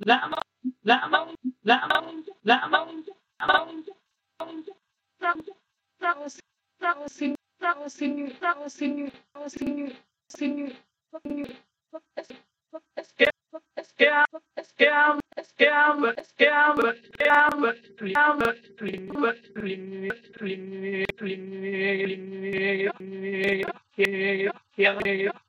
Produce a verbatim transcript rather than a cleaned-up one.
Llama, llama, llama, llama, llama, Rousing, rousing, rousing, rousing, rousing, rousing, scam, scam, scam, scam, scam, scam, scam, scam, scam,